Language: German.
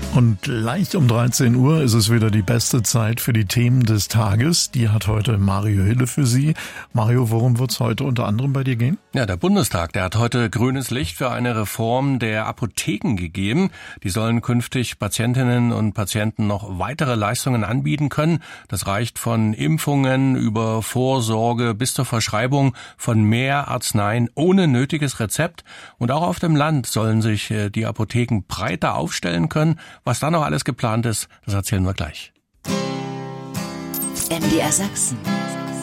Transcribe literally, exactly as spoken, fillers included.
Und leicht um dreizehn Uhr ist es wieder die beste Zeit für die Themen des Tages. Die hat heute Mario Hille für Sie. Mario, worum wird es heute unter anderem bei dir gehen? Ja, der Bundestag, der hat heute grünes Licht für eine Reform der Apotheken gegeben. Die sollen künftig Patientinnen und Patienten noch weitere Leistungen anbieten können. Das reicht von Impfungen über Vorsorge bis zur Verschreibung von mehr Arzneien ohne nötiges Rezept. Und auch auf dem Land sollen sich die Apotheken breiter aufstellen können. Was da noch alles geplant ist, das erzählen wir gleich. M D R Sachsen.